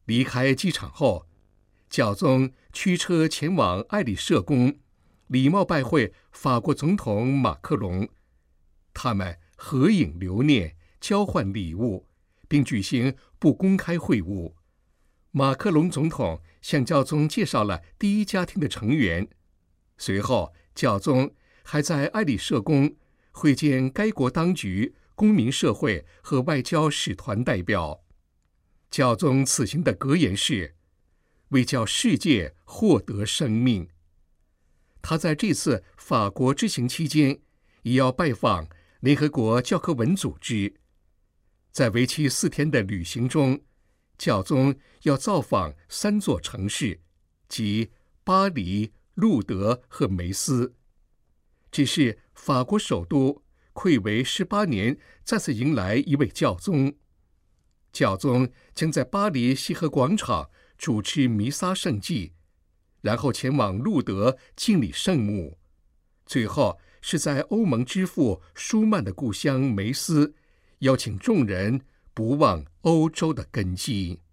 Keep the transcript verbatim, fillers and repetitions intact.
离开机场后，教宗驱车前往爱里舍宫，礼貌拜会法国总统马克龙。他们合影留念，交换礼物，并举行不公开会晤。马克龙总统向教宗介绍了第一家庭的成员。随后，教宗还在爱里舍宫会见该国当局、公民社会和外交使团代表。教宗此行的格言是为叫世界获得生命。他在这次法国之行期间，也要拜访联合国教科文组织。在为期四天的旅行中，教宗要造访三座城市，即巴黎、路德和梅斯。这是法国首都睽违十八年再次迎来一位教宗。教宗将在巴黎西河广场主持弥撒圣祭，然后前往路德敬礼圣母，最后是在欧盟之父舒曼的故乡梅斯，邀请众人不忘欧洲的根基。